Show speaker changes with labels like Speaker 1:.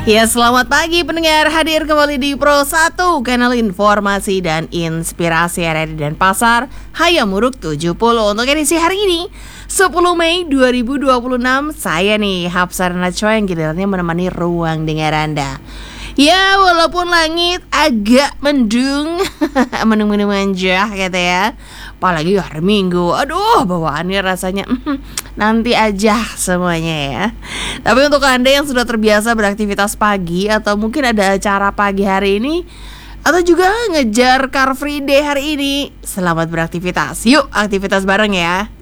Speaker 1: Ya, selamat pagi pendengar, hadir kembali di Pro 1, kanal informasi dan inspirasi RRI Denpasar, Hayamuruk 70. Untuk edisi hari ini, 10 Mei 2026, saya nih, Hapsar Najwa yang gilirannya menemani ruang dengar Anda. Ya, walaupun langit agak mendung, mendung-mendung aja gitu ya. Apalagi hari Minggu, aduh bawaannya rasanya nanti aja semuanya ya. Tapi untuk Anda yang sudah terbiasa beraktivitas pagi atau mungkin ada acara pagi hari ini, atau juga ngejar Car Free Day hari ini, selamat beraktivitas. Yuk aktivitas bareng ya.